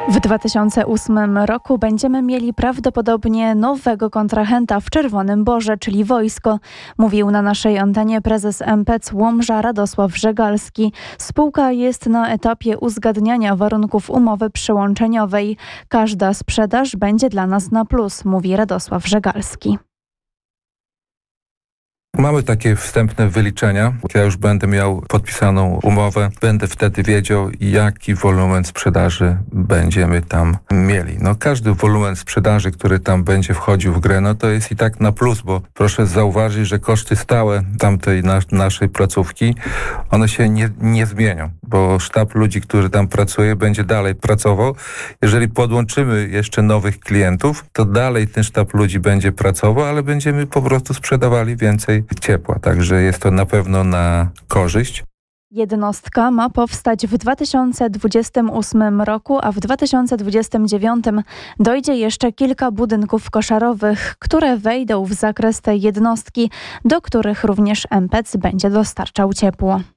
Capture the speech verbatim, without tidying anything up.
W dwa tysiące ósmym roku będziemy mieli prawdopodobnie nowego kontrahenta w Czerwonym Borze, czyli wojsko, mówił na naszej antenie prezes M P C Łomża Radosław Żegalski. Spółka jest na etapie uzgadniania warunków umowy przyłączeniowej. Każda sprzedaż będzie dla nas na plus, mówi Radosław Żegalski. Mamy takie wstępne wyliczenia. Ja już będę miał podpisaną umowę. Będę wtedy wiedział, jaki wolumen sprzedaży będziemy tam mieli. No, każdy wolumen sprzedaży, który tam będzie wchodził w grę, no to jest i tak na plus, bo proszę zauważyć, że koszty stałe tamtej nas, naszej placówki, one się nie, nie zmienią, bo sztab ludzi, który tam pracuje, będzie dalej pracował. Jeżeli podłączymy jeszcze nowych klientów, to dalej ten sztab ludzi będzie pracował, ale będziemy po prostu sprzedawali więcej ciepła, także jest to na pewno na korzyść. Jednostka ma powstać w dwa tysiące dwudziestym ósmym roku, a w dwa tysiące dwudziestym dziewiątym dojdzie jeszcze kilka budynków koszarowych, które wejdą w zakres tej jednostki, do których również M P C będzie dostarczał ciepło.